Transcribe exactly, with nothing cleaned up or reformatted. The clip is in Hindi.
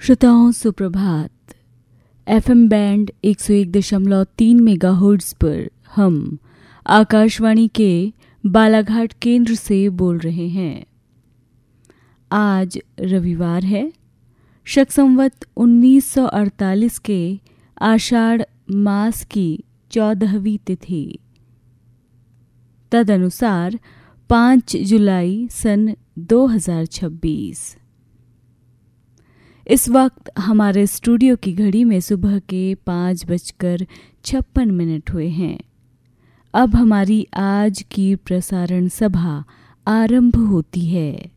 श्रोताओं सुप्रभात। एफएम बैंड एक सौ एक दशमलव तीन मेगाहर्ट्ज पर हम आकाशवाणी के बालाघाट केंद्र से बोल रहे हैं। आज रविवार है, शक संवत उन्नीस सौ अड़तालीस के आषाढ़ मास की चौदहवीं तिथि, तदनुसार पाँच जुलाई सन दो हज़ार छब्बीस। इस वक्त हमारे स्टूडियो की घड़ी में सुबह के पाँच बजकर छप्पन मिनट हुए हैं। अब हमारी आज की प्रसारण सभा आरंभ होती है।